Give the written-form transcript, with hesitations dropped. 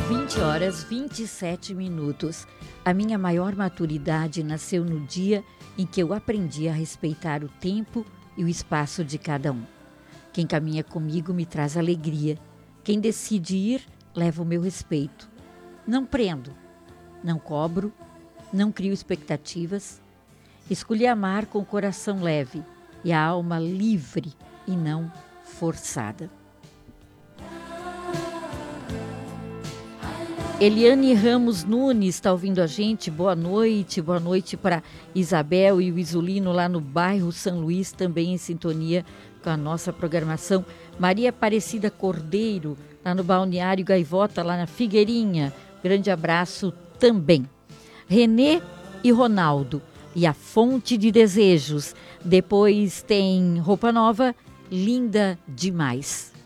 20h27. A minha maior maturidade nasceu no dia em que eu aprendi a respeitar o tempo e o espaço de cada um. Quem caminha comigo me traz alegria. Quem decide ir, leva o meu respeito. Não prendo, não cobro, não crio expectativas. Escolhi amar com o coração leve e a alma livre e não forçada. Eliane Ramos Nunes está ouvindo a gente. Boa noite para Isabel e o Isolino lá no bairro São Luís, também em sintonia com a nossa programação. Maria Aparecida Cordeiro, lá no Balneário Gaivota, lá na Figueirinha. Grande abraço também. Renê e Ronaldo e a Fonte de Desejos. Depois tem Roupa Nova, Linda Demais.